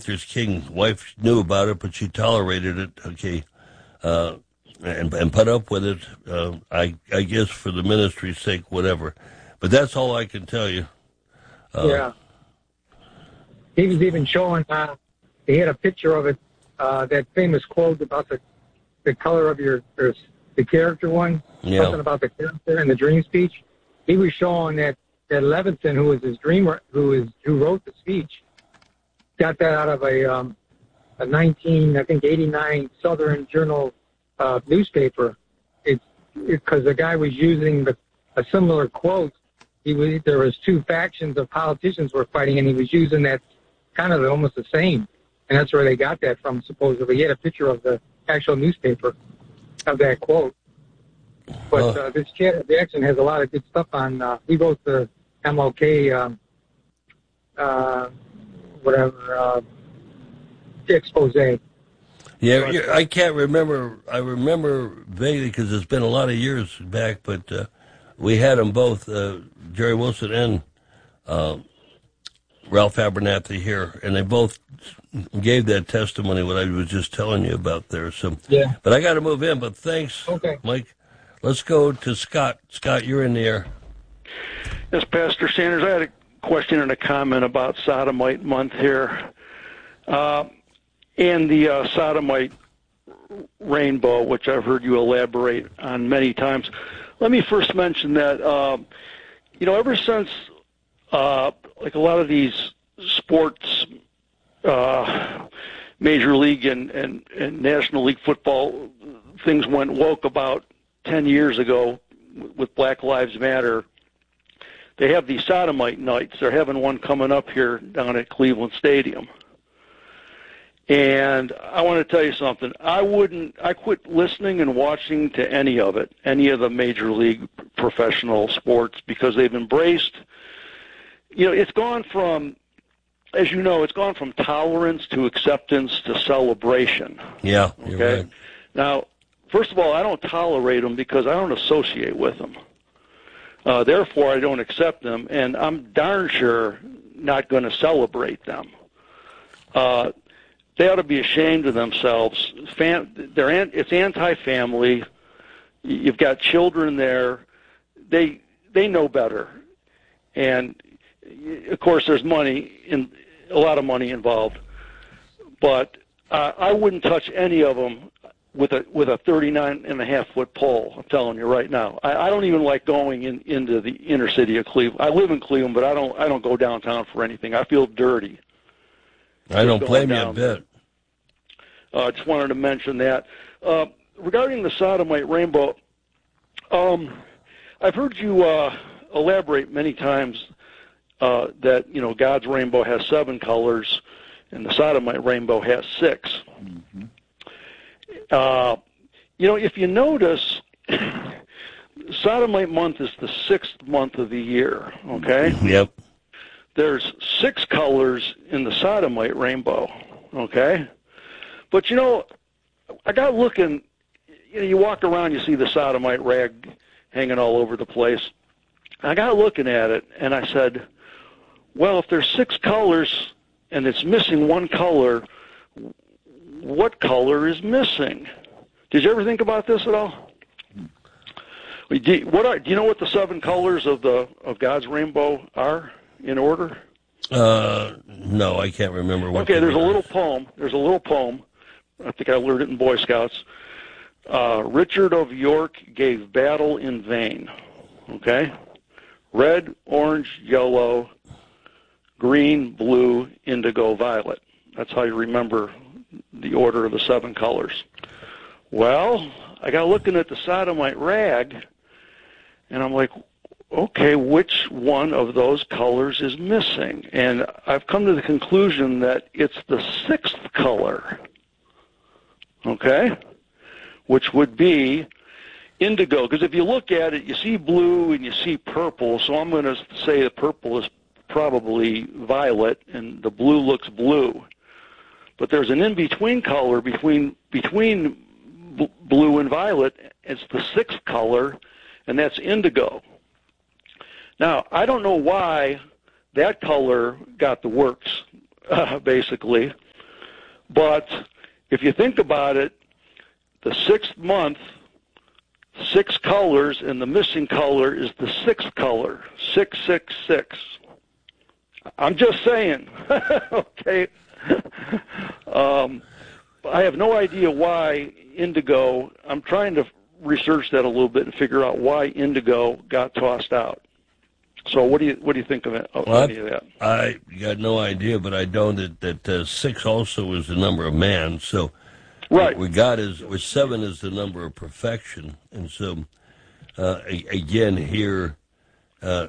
Luther's King. Wife knew about it, but she tolerated it. Okay, and put up with it. I guess for the ministry's sake, whatever. But that's all I can tell you. Yeah. He was even showing. He had a picture of it. That famous quote about the color of the character one. Yeah. Something about the character in the dream speech. He was showing that Levinson, who was his dreamer, who wrote the speech, got that out of a 1989 Southern Journal newspaper. It's because the guy was using a similar quote. There was two factions of politicians were fighting, and he was using that kind of almost the same. And that's where they got that from, supposedly. He had a picture of the actual newspaper of that quote. But this Chad Jackson has a lot of good stuff on. He wrote the MLK, expose. Yeah, I can't remember. I remember vaguely because it's been a lot of years back, but we had them both, Jerry Wilson and Ralph Abernathy here, and they both gave that testimony, what I was just telling you about there. So, yeah. But I got to move in, but thanks, okay, Mike. Let's go to Scott. Scott, you're in the air. Yes, Pastor Sanders, I had a question and a comment about Sodomite Month here. And the Sodomite rainbow, which I've heard you elaborate on many times. Let me first mention that, ever since, like a lot of these sports, Major League and National League football, things went woke about 10 years ago with Black Lives Matter. They have these Sodomite nights. They're having one coming up here down at Cleveland Stadium. And I want to tell you something. I quit listening and watching to any of it, any of the Major League professional sports, because they've embraced, it's gone from, as you know, it's gone from tolerance to acceptance to celebration. Yeah, you're okay? right. Now, first of all, I don't tolerate them because I don't associate with them. Therefore, I don't accept them, and I'm darn sure not going to celebrate them. They ought to be ashamed of themselves. It's anti-family. You've got children there. They know better, and of course, there's a lot of money involved. But I wouldn't touch any of them with a 39.5-foot pole. I'm telling you right now. I don't even like going into the inner city of Cleveland. I live in Cleveland, but I don't go downtown for anything. I feel dirty. I don't blame you a bit. I just wanted to mention that. Regarding the Sodomite rainbow, I've heard you elaborate many times that, God's rainbow has 7 colors and the Sodomite rainbow has 6. Mm-hmm. If you notice, Sodomite month is the 6th month of the year, okay? Yep. There's 6 colors in the Sodomite rainbow, okay? But, I got looking, you walk around, you see the Sodomite rag hanging all over the place. I got looking at it, and I said, well, if there's 6 colors and it's missing 1 color, what color is missing? Did you ever think about this at all? Do you know what the 7 colors of God's rainbow are in order? No, I can't remember what. Okay, there's a little poem. I think I learned it in Boy Scouts. Richard of York gave battle in vain. Okay? Red, orange, yellow, green, blue, indigo, violet. That's how you remember the order of the 7 colors. Well, I got looking at the Sodomite rag, and I'm like, okay, which one of those colors is missing? And I've come to the conclusion that it's the 6th color, okay, which would be indigo. Because if you look at it, you see blue and you see purple, so I'm going to say the purple is probably violet and the blue looks blue. But there's an in-between color between blue and violet. It's the 6th color, and that's indigo. Now, I don't know why that color got the works, basically, But if you think about it, the 6th month, 6 colors, and the missing color is the 6th color, 666. I'm just saying. Okay. I have no idea why indigo. I'm trying to research that a little bit and figure out why indigo got tossed out. So what do you think of it? Any of that? I got no idea, but I know that 6 also is the number of man. So right, what we got is 7 is the number of perfection, and so again here, the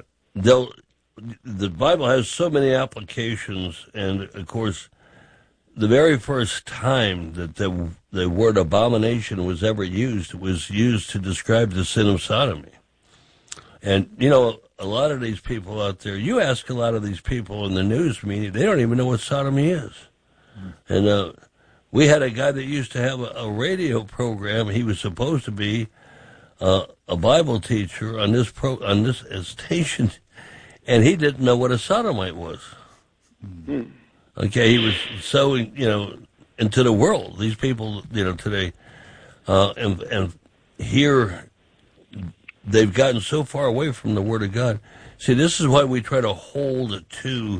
Bible has so many applications, and of course, the very first time that the word abomination was ever used was used to describe the sin of sodomy. And, you know, a lot of these people out there, you ask a lot of these people in the news media, they don't even know what sodomy is. And we had a guy that used to have a radio program. He was supposed to be a Bible teacher on this station, and he didn't know what a sodomite was. Mm-hmm. Okay, he was so, into the world. These people, today, and here they've gotten so far away from the Word of God. See, this is why we try to hold to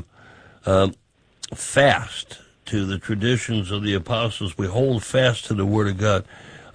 fast to the traditions of the apostles. We hold fast to the Word of God.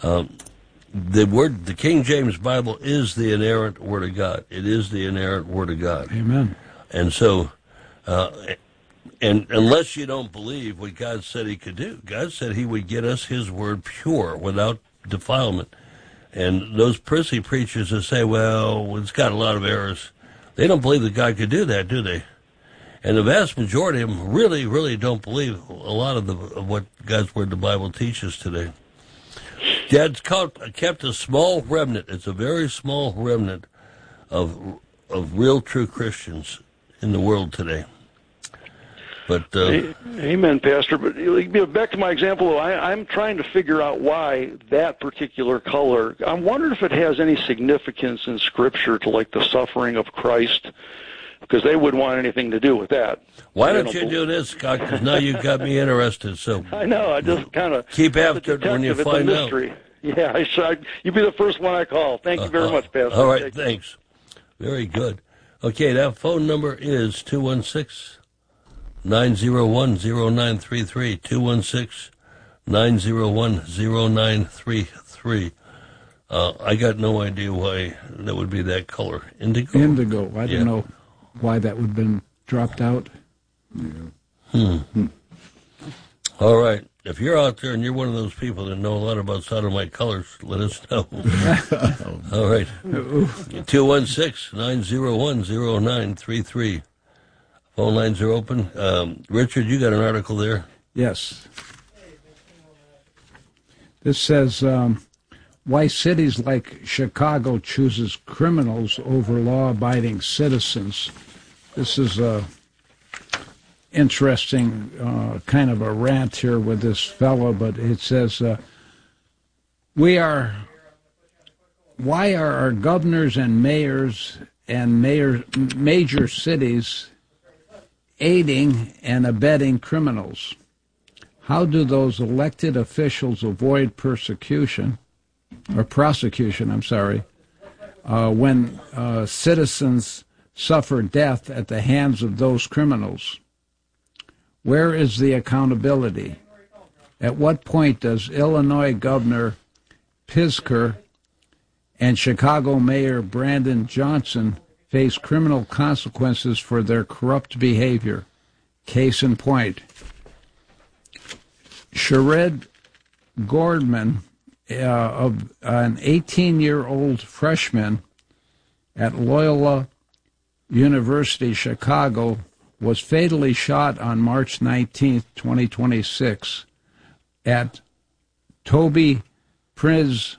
The King James Bible is the inerrant Word of God. It is the inerrant Word of God. Amen. And so, and unless you don't believe what God said He could do, God said He would get us His Word pure, without defilement. And those prissy preachers that say, well, it's got a lot of errors, they don't believe that God could do that, do they? And the vast majority of them really, really don't believe a lot of what God's Word, the Bible, teaches today. God's kept a small remnant. It's a very small remnant of real, true Christians in the world today. But amen, Pastor. But back to my example, though, I'm trying to figure out why that particular color. I'm wondering if it has any significance in Scripture to, like, the suffering of Christ, because they wouldn't want anything to do with that. Why don't you do this, Scott? Because now you've got me interested. So I know. I just kind of keep after it when you find out. Yeah, you'd be the first one I call. Thank you very much, Pastor. All right, thanks. Very good. Okay, that phone number is 216-901-0933, 216-901-0933. I got no idea why that would be that color. Indigo? Indigo. I don't know why that would have been dropped out. Yeah. All right. If you're out there and you're one of those people that know a lot about sodomite colors, let us know. All right. 216-901-0933. Phone lines are open. Richard, you got an article there? Yes. This says, why cities like Chicago chooses criminals over law-abiding citizens. This is a interesting kind of a rant here with this fellow, but it says, why are our governors and mayors and major cities aiding and abetting criminals? How do those elected officials avoid prosecution, when citizens suffer death at the hands of those criminals? Where is the accountability? At what point does Illinois Governor Pritzker and Chicago Mayor Brandon Johnson face criminal consequences for their corrupt behavior? Case in point, Sherrod Gordman, of an 18-year-old freshman at Loyola University, Chicago, was fatally shot on March 19, 2026, at Toby Priz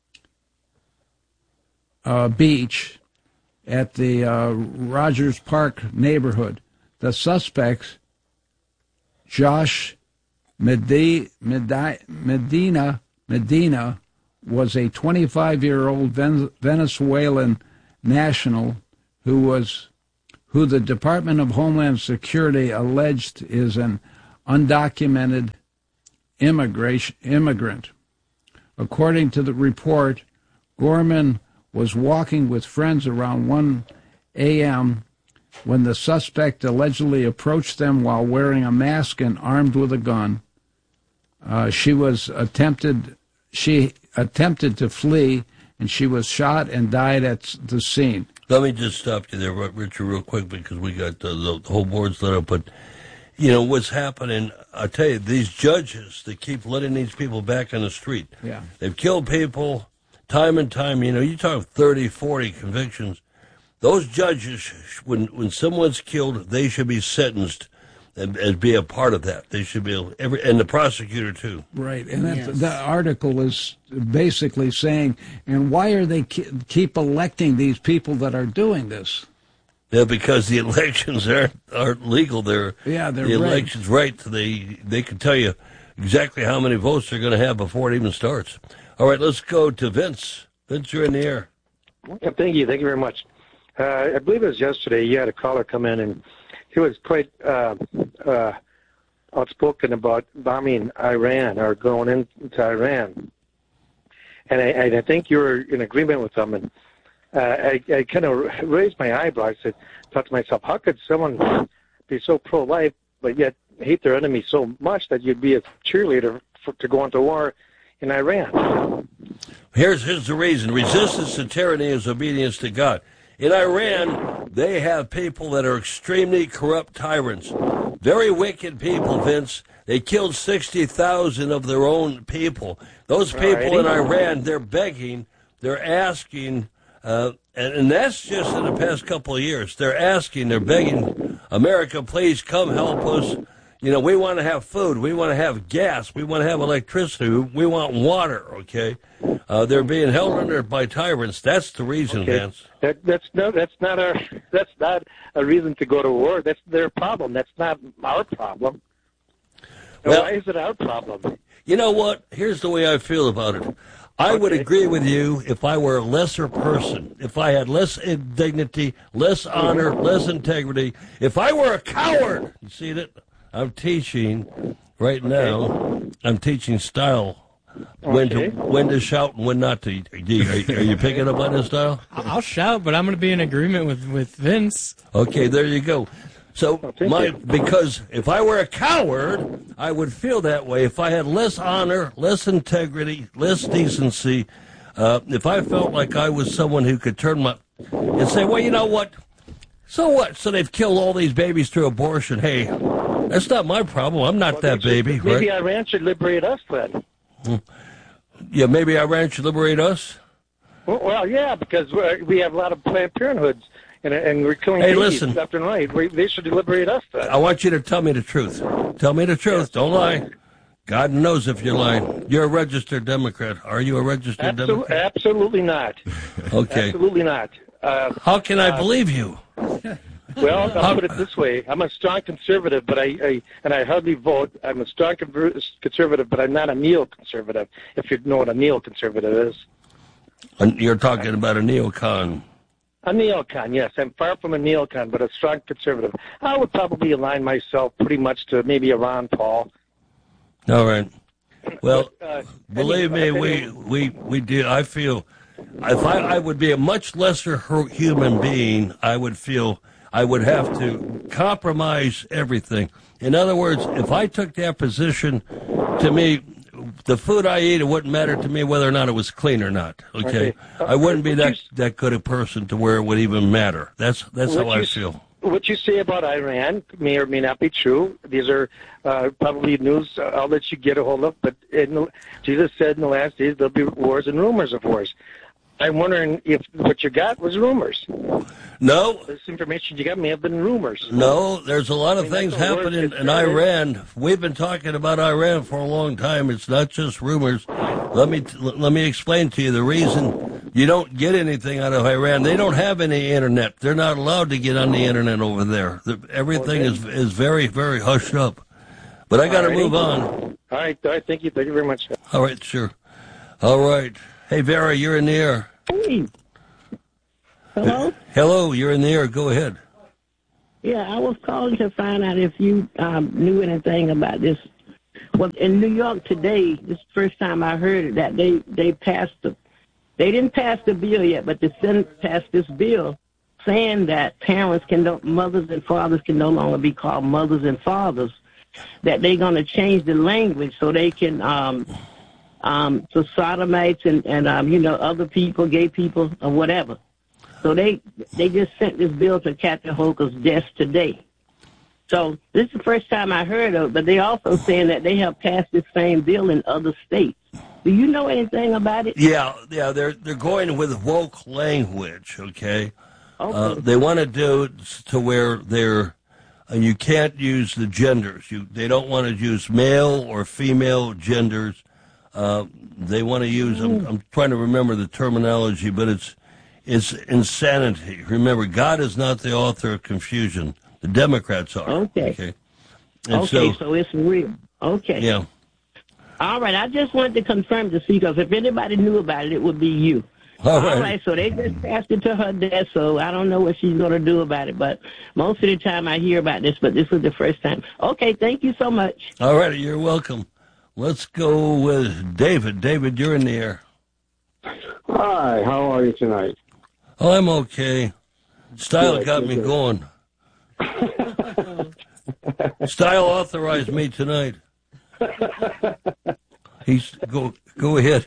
Beach at the Rogers Park neighborhood. The suspect, Josh Medina, was a 25-year-old Venezuelan national who the Department of Homeland Security alleged is an undocumented immigrant. According to the report, Gorman was walking with friends around 1 a.m. when the suspect allegedly approached them while wearing a mask and armed with a gun. She attempted to flee, and she was shot and died at the scene. Let me just stop you there, Richard, real quick, because we got the whole board's lit up. But, you know, what's happening, I tell you, these judges that keep letting these people back on the street. Yeah. They've killed people time and time. You know, you talk 30, 40 convictions. Those judges, when someone's killed, they should be sentenced and be a part of that. They should be and the prosecutor too. Right, and the article is basically saying, and why are they keep electing these people that are doing this? Yeah, because the elections aren't legal. They're the elections right. They can tell you exactly how many votes they're going to have before it even starts. All right, let's go to Vince. Vince, you're in the air. Thank you very much. I believe it was yesterday you had a caller come in, and he was quite outspoken about bombing Iran or going into Iran. And I think you were in agreement with them. And I kind of raised my eyebrow. I thought to myself, how could someone be so pro-life but yet hate their enemy so much that you'd be a cheerleader to go into war in Iran? Here's the reason. Resistance to tyranny is obedience to God. In Iran, they have people that are extremely corrupt tyrants. Very wicked people, Vince. They killed 60,000 of their own people. Those people in Iran, they're begging, they're asking, and that's just in the past couple of years. They're asking, they're begging, America, please come help us. You know, we want to have food. We want to have gas. We want to have electricity. We want water, okay? They're being held under by tyrants. That's the reason, Vance. That's not a reason to go to war. That's their problem. That's not our problem. Well, why is it our problem? You know what? Here's the way I feel about it. I would agree with you if I were a lesser person, if I had less dignity, less honor, less integrity. If I were a coward, you see that? I'm teaching right now. I'm teaching style. When to shout and when not to. Are you picking up on this style? I'll shout, but I'm going to be in agreement with Vince. Okay, there you go. So because if I were a coward, I would feel that way. If I had less honor, less integrity, less decency, if I felt like I was someone who could turn and say, well, you know what? So what? So they've killed all these babies through abortion. Hey, that's not my problem. I'm not that baby. Maybe right? Iran should liberate us then. Yeah, maybe Iran should liberate us? Well, yeah, because we have a lot of Planned Parenthoods, and we're killing babies left and right. They should liberate us then. I want you to tell me the truth. Tell me the truth. Yes. Don't lie. God knows if you're lying. You're a registered Democrat. Are you a registered Democrat? Absolutely not. Okay. Absolutely not. How can I believe you? Well, I'll put it this way. I'm a strong conservative, but I hardly vote. I'm a strong conservative, but I'm not a neoconservative, if you know what a neoconservative is. You're talking about a neocon. A neocon, yes. I'm far from a neocon, but a strong conservative. I would probably align myself pretty much to maybe a Ron Paul. All right. Well, believe me, we do. I feel if I would be a much lesser human being, I would feel I would have to compromise everything. In other words, if I took that position, to me, the food I eat, it wouldn't matter to me whether or not it was clean or not. Okay, I wouldn't be that good a person to where it would even matter. That's how I feel. What you say about Iran may or may not be true. These are probably news outlets you get a hold of. But Jesus said in the last days there'll be wars and rumors of wars. I'm wondering if what you got was rumors. No. This information you got may have been rumors. No, there's a lot of things happening in Iran. We've been talking about Iran for a long time. It's not just rumors. Let me explain to you the reason you don't get anything out of Iran. They don't have any internet. They're not allowed to get on the internet over there. Everything is very, very hushed up. But I got to move on. All right. Thank you. Thank you very much. All right, sure. All right. Hey, Vera, you're in the air. Hey. Hello? Hello, you're in the air. Go ahead. Yeah, I was calling to find out if you knew anything about this Well, in New York today, this is the first time I heard it, that they passed they didn't pass the bill yet, but the Senate passed this bill saying that mothers and fathers can no longer be called mothers and fathers, that they're going to change the language so they can, so sodomites and other people, gay people or whatever. So they just sent this bill to Kathy Hochul's desk today. So this is the first time I heard of it, but they also saying that they have passed the same bill in other states. Do you know anything about it? Yeah, they're going with woke language, okay? Okay. They want to do it to where you can't use the genders. They don't want to use male or female genders. They want to use, I'm trying to remember the terminology, but it's insanity. Remember, God is not the author of confusion. The Democrats are. Okay. And so it's real. Okay. Yeah. All right. I just wanted to confirm to see, because if anybody knew about it, it would be you. All right. So they just passed it to her desk, so I don't know what she's going to do about it. But most of the time I hear about this, but this was the first time. Okay. Thank you so much. All right. You're welcome. Let's go with David. David, you're in the air. Hi. How are you tonight? Oh, I'm okay. Style Good, got me good. going. Style authorized me tonight. Go ahead.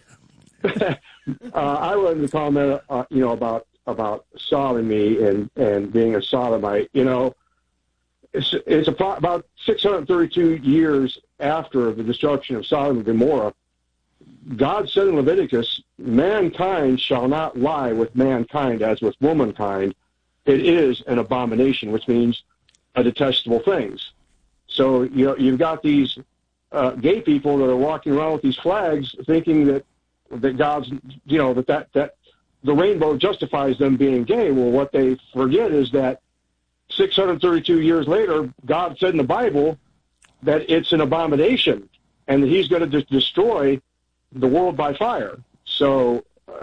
I wanted to comment, about sodomy and being a sodomite. It's about 632 years after the destruction of Sodom and Gomorrah. God said in Leviticus, mankind shall not lie with mankind as with womankind. It is an abomination, which means a detestable things. So, you've got these gay people that are walking around with these flags thinking that God's, that the rainbow justifies them being gay. Well, what they forget is that 632 years later, God said in the Bible that it's an abomination and that he's going to destroy the world by fire. So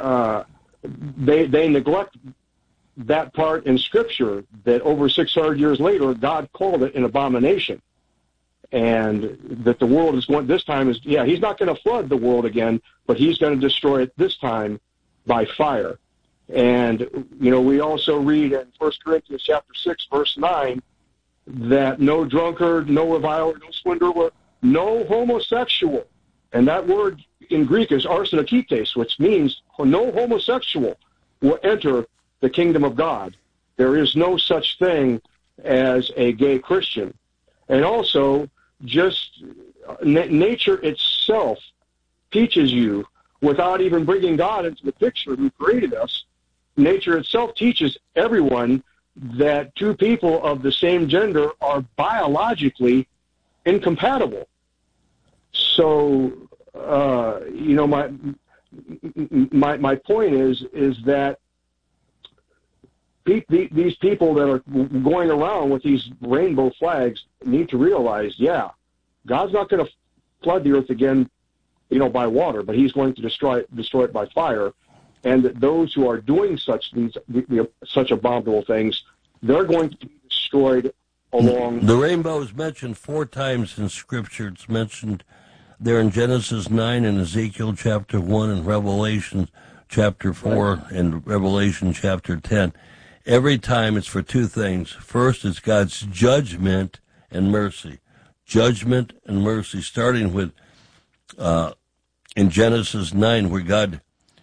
they neglect that part in Scripture, that over 600 years later, God called it an abomination. And that the world is going, this time he's not going to flood the world again, but he's going to destroy it this time by fire. And, we also read in 1 Corinthians chapter 6, verse 9, that no drunkard, no reviler, no swindler, no homosexual, and that word in Greek is arsenokites, which means no homosexual will enter the kingdom of God. There is no such thing as a gay Christian. And also, just nature itself teaches you, without even bringing God into the picture who created us, nature itself teaches everyone that two people of the same gender are biologically incompatible. So, my point is that these people that are going around with these rainbow flags need to realize, God's not going to flood the earth again, by water, but he's going to destroy it by fire. And that those who are doing such abominable things, they're going to be destroyed along. The rainbow is mentioned 4 times in Scripture. It's mentioned there in Genesis 9 and Ezekiel chapter 1 and Revelation chapter 4 and Revelation chapter 10. Every time it's for 2 things. First, it's God's judgment and mercy. Judgment and mercy, starting with in Genesis 9, where God,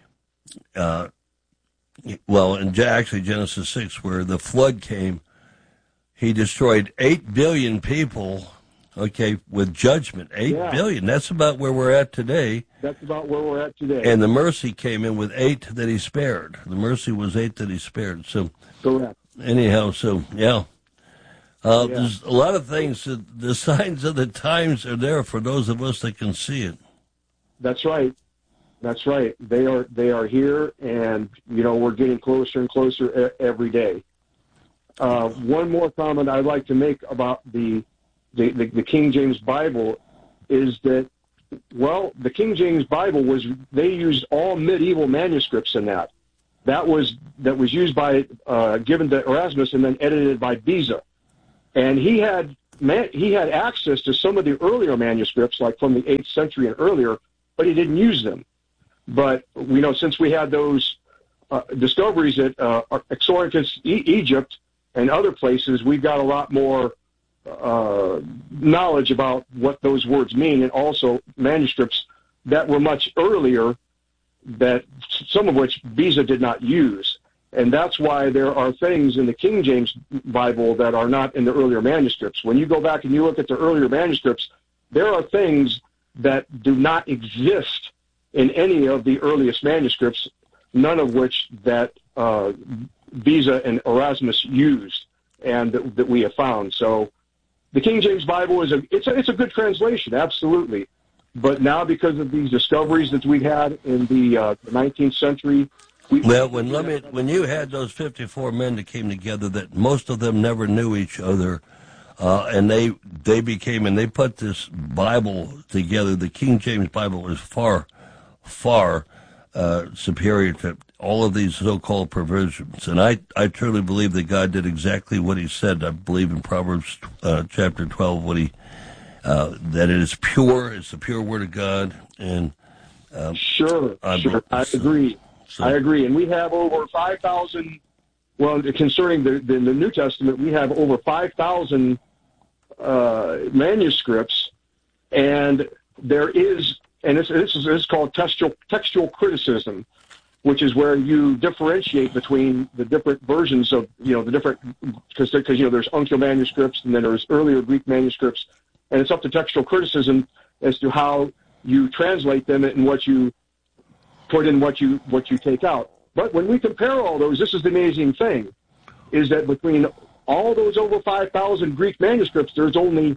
actually Genesis 6, where the flood came, he destroyed 8 billion people, with judgment. 8 billion. That's about where we're at today. That's about where we're at today. And the mercy came in with 8 that he spared. The mercy was 8 that he spared. So, correct. Anyhow, there's a lot of things. The signs of the times are there for those of us that can see it. That's right. They are here, and we're getting closer and closer every day. One more comment I'd like to make about the King James Bible is that, the King James Bible they used all medieval manuscripts in that. That was used by given to Erasmus and then edited by Beza, and he had he had access to some of the earlier manuscripts, like from the 8th century and earlier, but he didn't use them. But we know since we had those discoveries at Exoricus, Egypt, and other places, we've got a lot more knowledge about what those words mean, and also manuscripts that were much earlier, that some of which Beza did not use. And that's why there are things in the King James Bible that are not in the earlier manuscripts. When you go back and you look at the earlier manuscripts, there are things that do not exist in any of the earliest manuscripts, none of which that Beza and Erasmus used and that we have found. So the King James Bible it's a good translation, absolutely. But now, because of these discoveries that we had in the 19th century, when you had those 54 men that came together, that most of them never knew each other, and they put this Bible together. The King James Bible is far superior to all of these so-called perversions. And I truly believe that God did exactly what he said. I believe in Proverbs chapter 12, that it is pure, it's the pure word of God. And Sure, I agree. I agree. And we have over 5,000, concerning the New Testament, we have over 5,000 manuscripts, and there is, and this is called textual criticism, which is where you differentiate between the different versions of, the different, because there's Uncial manuscripts, and then there's earlier Greek manuscripts, and it's up to textual criticism as to how you translate them and what you put in, what you take out. But when we compare all those, this is the amazing thing, is that between all those over 5,000 Greek manuscripts, there's only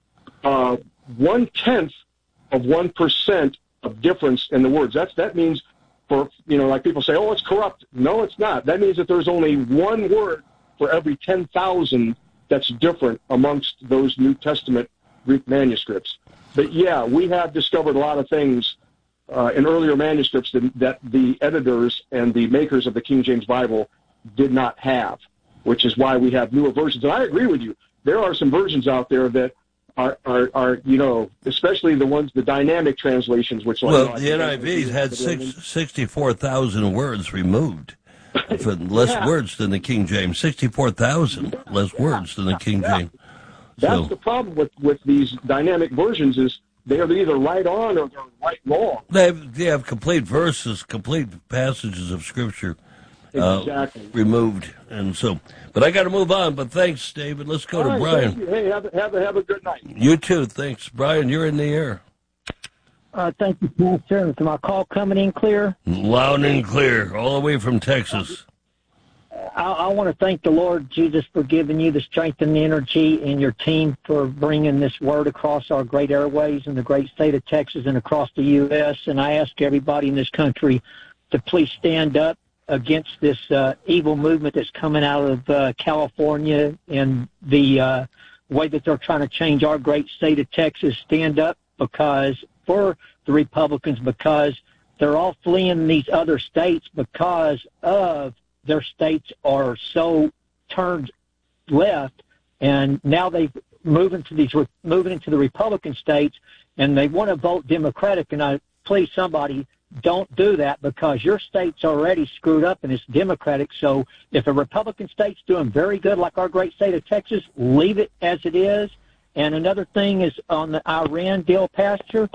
0.1% of difference in the words. That means, for like people say, oh, it's corrupt. No, it's not. That means that there's only one word for every 10,000 that's different amongst those New Testament Greek manuscripts. But yeah, we have discovered a lot of things in earlier manuscripts that the editors and the makers of the King James Bible did not have, which is why we have newer versions. And I agree with you. There are some versions out there that are especially the dynamic translations, which... the NIV had 64,000 words removed. For less words than the King James. 64,000 less words than the King James. That's the problem with these dynamic versions, is they are either right on or they're right wrong. They have complete verses, complete passages of Scripture exactly removed, and so. But I got to move on. But thanks, David. Let's go to Brian. Thank you. Hey, have a good night. You too. Thanks, Brian. You're in the air. Thank you, Pastor. Is my call coming in clear? Loud and clear, all the way from Texas. I want to thank the Lord Jesus for giving you the strength and the energy, and your team for bringing this word across our great airways in the great state of Texas and across the U.S. And I ask everybody in this country to please stand up against this evil movement that's coming out of California and the way that they're trying to change our great state of Texas. Stand up for the Republicans, because they're all fleeing these other states because of their states are so turned left, and now they've moving into the Republican states, and they want to vote Democratic. And please, somebody, don't do that, because your state's already screwed up and it's Democratic. So if a Republican state's doing very good, like our great state of Texas, leave it as it is. And another thing is on the Iran deal, Pastor.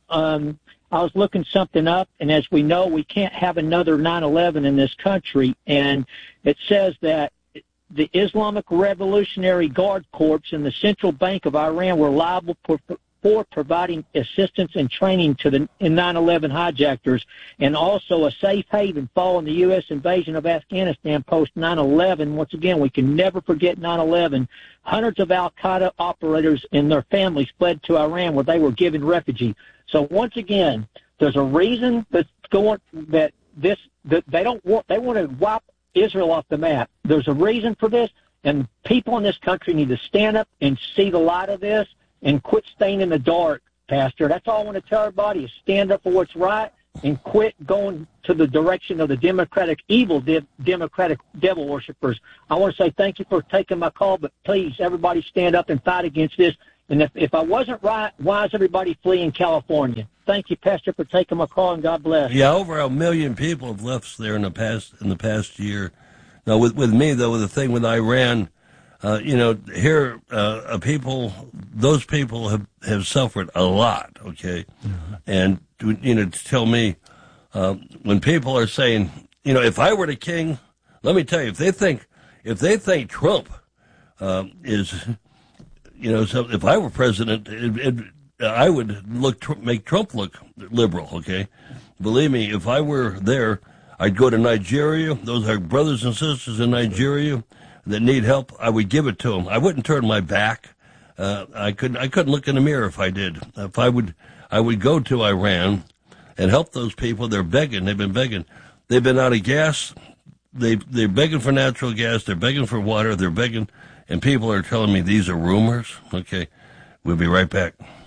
I was looking something up, and as we know, we can't have another 9/11 in this country. And it says that the Islamic Revolutionary Guard Corps and the Central Bank of Iran were liable for providing assistance and training to the 9/11 hijackers, and also a safe haven following the U.S. invasion of Afghanistan post 9/11. Once again, we can never forget 9/11. Hundreds of Al-Qaeda operators and their families fled to Iran, where they were given refugee. So once again, there's a reason that's going they want to wipe Israel off the map. There's a reason for this, and people in this country need to stand up and see the light of this and quit staying in the dark, Pastor. That's all I want to tell everybody, is stand up for what's right and quit going to the direction of the Democratic Democratic devil worshippers. I want to say thank you for taking my call, but please, everybody stand up and fight against this. And if I wasn't right, why is everybody fleeing California? Thank you, Pastor, for taking my call, and God bless. Yeah, over 1 million people have left there in the past year. Now, with me though, with the thing with Iran, here those people have suffered a lot. Okay, and to tell me when people are saying, if I were the king, let me tell you, if they think Trump is, so if I were president, I would make Trump look liberal. Okay, believe me, if I were there, I'd go to Nigeria. Those are brothers and sisters in Nigeria that need help. I would give it to them. I wouldn't turn my back. I couldn't look in the mirror if I did. I would go to Iran and help those people. They're begging. They've been begging. They've been out of gas. They're begging for natural gas. They're begging for water. They're begging, and people are telling me these are rumors. Okay, we'll be right back.